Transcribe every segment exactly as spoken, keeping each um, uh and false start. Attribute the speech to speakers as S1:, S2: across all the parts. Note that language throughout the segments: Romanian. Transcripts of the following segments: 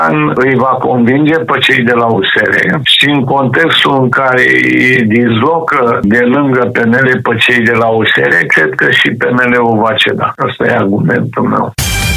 S1: îi va convinge pe cei de la U S R și în contextul în care îi dislocă de lângă P N L pe cei de la U S R, cred că și P N L-ul va ceda. Asta e argumentul meu.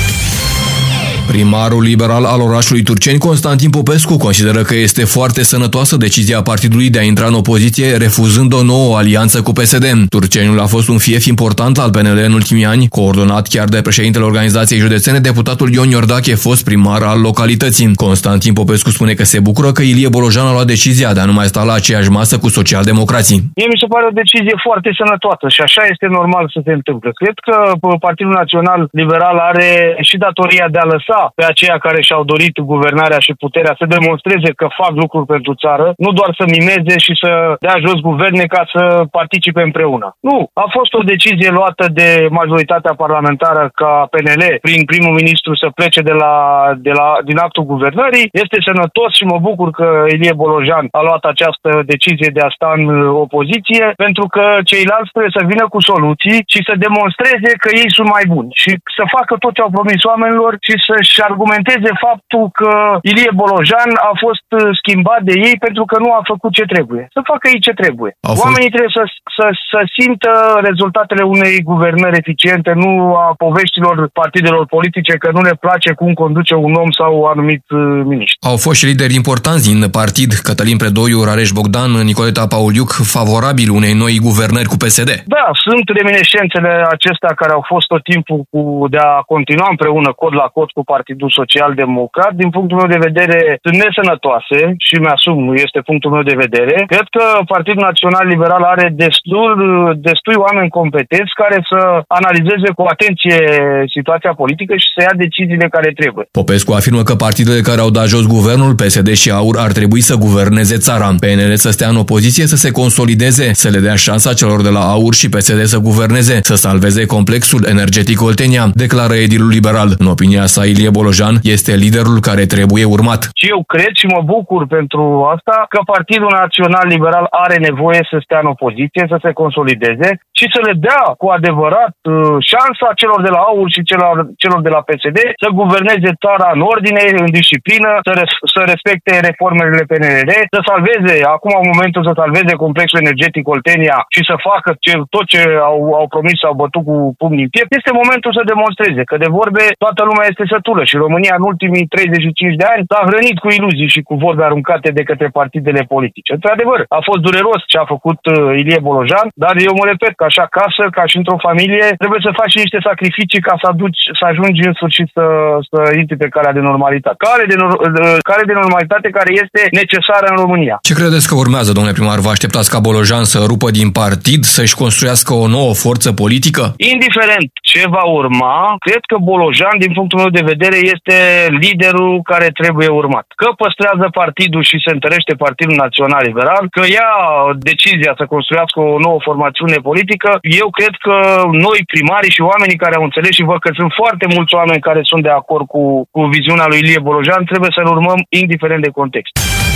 S2: Primarul liberal al orașului Turceni, Constantin Popescu, consideră că este foarte sănătoasă decizia partidului de a intra în opoziție, refuzând o nouă alianță cu P S D. Turceniul a fost un fief important al P N L în ultimii ani, coordonat chiar de președintele organizației județene, deputatul Ion Iordache, fost primar al localității. Constantin Popescu spune că se bucură că Ilie Bolojan a luat decizia de a nu mai sta la aceeași masă cu socialdemocrații.
S3: Mie mi se pare o decizie foarte sănătoasă și așa este normal să se întâmple. Cred că Partidul Național Liberal are și datoria de a lăsa pe aceia care și-au dorit guvernarea și puterea să demonstreze că fac lucruri pentru țară, nu doar să mimeze și să dea jos guverne ca să participe împreună. Nu, a fost o decizie luată de majoritatea parlamentară ca P N L prin primul ministru să plece de la, de la, din actul guvernării. Este sănătos și mă bucur că Ilie Bolojan a luat această decizie de a sta în opoziție, pentru că ceilalți trebuie să vină cu soluții și să demonstreze că ei sunt mai buni și să facă tot ce au promis oamenilor și să-și argumenteze faptul că Ilie Bolojan a fost schimbat de ei pentru că nu a făcut ce trebuie. Să facă ei ce trebuie. Au Oamenii fost... trebuie să, să, să simtă rezultatele unei guvernări eficiente, nu a poveștilor partidelor politice că nu le place cum conduce un om sau un anumit miniștru.
S2: Au fost și lideri importanți din partid, Cătălin Predoiu, Rareș Bogdan, Nicoleta Pauliuc, favorabili unei noi guvernări cu P S D.
S3: Da, sunt reminiscențele acestea care au fost tot timpul cu, de a continua împreună cod la cod cu Partidul Social-Democrat. Din punctul meu de vedere, sunt nesănătoase și mi-asum, nu este punctul meu de vedere. Cred că Partidul Național Liberal are destul, destui oameni competenți care să analizeze cu atenție situația politică și să ia deciziile care trebuie.
S2: Popescu afirmă că partidele care au dat jos guvernul, P S D și AUR, ar trebui să guverneze țara. P N L să stea în opoziție, să se consolideze, să le dea șansa celor de la AUR și P S D să guverneze, să salveze complexul energetic Oltenia, declară edilul liberal. În opinia sa, Ilie Bolojan este liderul care trebuie urmat.
S3: Și eu cred și mă bucur pentru asta că Partidul Național Liberal are nevoie să stea în opoziție, să se consolideze și să le dea cu adevărat șansa celor de la AUR și celor, celor de la P S D să guverneze țara în ordine, în disciplină, să, res, să respecte reformele P N R, să salveze, acum în momentul să salveze complexul energetic Oltenia și să facă ce, tot ce au, au promis, au bătut cu pumnii în piept. Este momentul să demonstreze că de vorbe toată lumea este sătulă și România în ultimii treizeci și cinci de ani s-a hrănit cu iluzii și cu vorbe aruncate de către partidele politice. Într-adevăr, a fost dureros ce a făcut uh, Ilie Bolojan, dar eu mă repet că așa acasă, ca și într-o familie, trebuie să faci niște sacrificii ca să, aduci, să ajungi în sfârșit să, să intri pe calea de normalitate. Cale de, cale de normalitate care este necesară în România.
S2: Ce credeți că urmează, domnule primar? Vă așteptați ca Bolojan să rupă din partid, să-și construiască o nouă forță politică?
S3: Indiferent ce va urma, cred că Bolojan, din punctul meu de vedere, este liderul care trebuie urmat. Că păstrează partidul și se întărește Partidul Național Liberal, că ia decizia să construiască o nouă formațiune politică, eu cred că noi, primarii și oamenii care au înțeles și văd că sunt foarte mulți oameni care sunt de acord cu, cu viziunea lui Ilie Bolojan, trebuie să-l urmăm indiferent de context.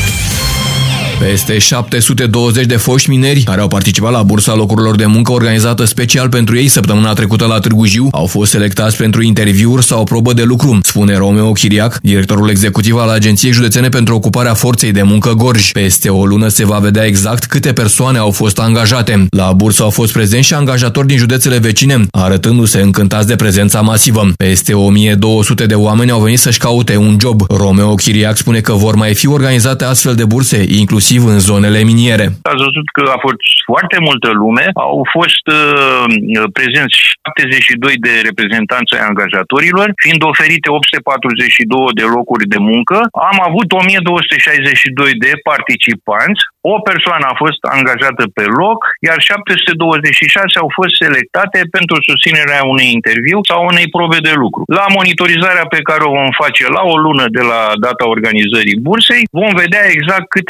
S2: Peste șapte sute douăzeci de foști mineri care au participat la bursa locurilor de muncă organizată special pentru ei săptămâna trecută la Târgu Jiu au fost selectați pentru interviuri sau probă de lucru, spune Romeo Chiriac, directorul executiv al Agenției Județene pentru Ocuparea Forței de Muncă Gorj. Peste o lună se va vedea exact câte persoane au fost angajate. La bursă au fost prezenți și angajatori din județele vecine, arătându-se încântați de prezența masivă. Peste o mie două sute de oameni au venit să-și caute un job. Romeo Chiriac spune că vor mai fi organizate astfel de burse, inclusiv în zonele miniere.
S4: Ați văzut că a fost foarte multă lume, au fost uh, prezenți șaptezeci și doi de reprezentanți ai angajatorilor, fiind oferite opt sute patruzeci și doi de locuri de muncă. Am avut o mie două sute șaizeci și doi de participanți, o persoană a fost angajată pe loc, iar șapte sute douăzeci și șase au fost selectate pentru susținerea unui interviu sau unei probe de lucru. La monitorizarea pe care o vom face la o lună de la data organizării bursei, vom vedea exact câte persoane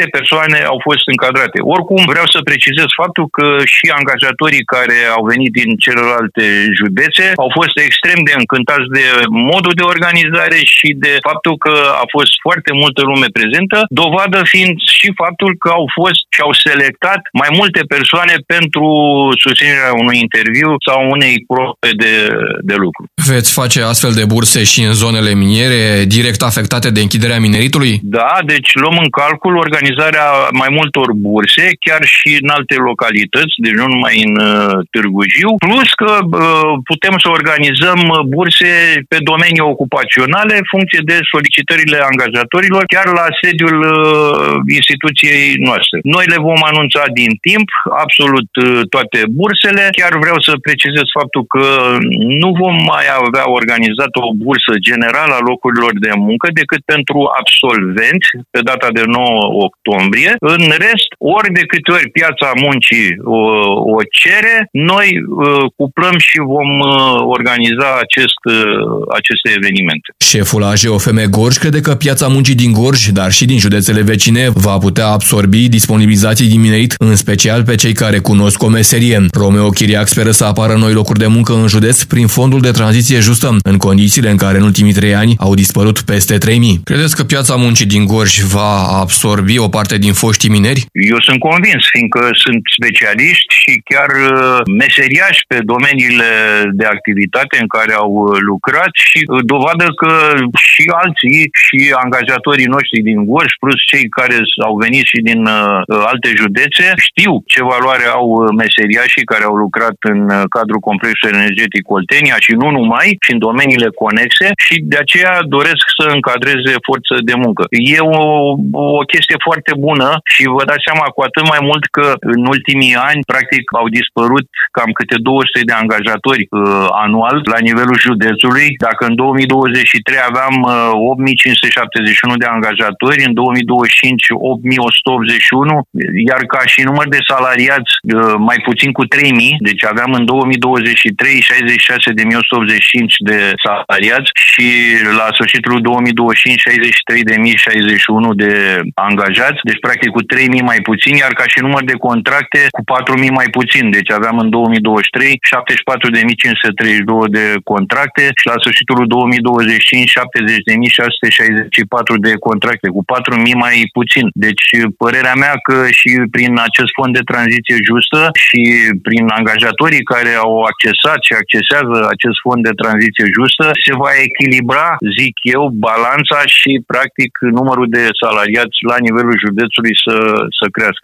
S4: persoane au fost încadrate. Oricum, vreau să precizez faptul că și angajatorii care au venit din celelalte județe au fost extrem de încântați de modul de organizare și de faptul că a fost foarte multă lume prezentă, dovadă fiind și faptul că au fost și au selectat mai multe persoane pentru susținerea unui interviu sau unei probe de, de lucru.
S2: Veți face astfel de burse și în zonele miniere direct afectate de închiderea mineritului?
S4: Da, deci luăm în calcul organizarea mai multor burse, chiar și în alte localități, deci nu numai în uh, Târgu Jiu, plus că uh, putem să organizăm burse pe domenii ocupaționale în funcție de solicitările angajatorilor, chiar la sediul uh, instituției noastre. Noi le vom anunța din timp absolut uh, toate bursele. Chiar vreau să precizez faptul că nu vom mai avea organizat o bursă generală a locurilor de muncă decât pentru absolvenți pe data de nouă octombrie. În rest, ori de câte ori piața muncii o, o cere, noi uh, cuplăm și vom uh, organiza acest, uh, aceste evenimente.
S2: Șeful A J O F M Gorj crede că piața muncii din Gorj, dar și din județele vecine, va putea absorbi disponibilizații din minerit, în special pe cei care cunosc o meserie. Romeo Chiriac speră să apară noi locuri de muncă în județ prin fondul de tranziție justă, în condițiile în care în ultimii trei ani au dispărut peste trei mii. Credeți că piața muncii din Gorj va absorbi o parte din foștii mineri?
S4: Eu sunt convins, fiindcă sunt specialiști și chiar meseriași pe domeniile de activitate în care au lucrat și dovadă că și alții, și angajatorii noștri din Gorj, plus cei care au venit și din uh, alte județe, știu ce valoare au meseriașii care au lucrat în cadrul complexului energetic Oltenia și nu numai, și în domeniile conexe, și de aceea doresc să încadreze forță de muncă. E o, o chestie foarte bună și vă dați seama cu atât mai mult că în ultimii ani, practic, au dispărut cam câte două sute de angajatori uh, anual la nivelul județului. Dacă în două mii douăzeci și trei aveam uh, opt mii cinci sute șaptezeci și unu de angajatori, în două mii douăzeci și cinci opt mii o sută optzeci și unu, iar ca și număr de salariați uh, mai puțin cu trei mii, deci aveam în două mii douăzeci și trei șaizeci și șase de mii o sută optzeci și cinci de salariați și la sfârșitul două mii douăzeci și cinci șaizeci și trei de mii șaizeci și unu de angajați, deci practic cu trei mii mai puțin, iar ca și număr de contracte cu patru mii mai puțin, deci aveam în două mii douăzeci și trei șaptezeci și patru de mii cinci sute treizeci și doi de contracte și la sfârșitul două mii douăzeci și cinci șaptezeci de mii șase sute șaizeci și patru de contracte, cu patru mii mai puțin. Deci părerea mea că și prin acest fond de tranziție justă și prin angajatorii care au accesat și accesează acest fond de tranziție justă, se va echilibra, zic eu, balanța și practic numărul de salariați la nivelul județului să, să crească.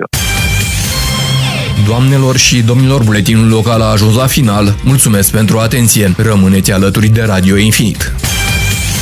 S2: Doamnelor și domnilor, buletinul local a ajuns la final. Mulțumesc pentru atenție. Rămâneți alături de Radio Infinit.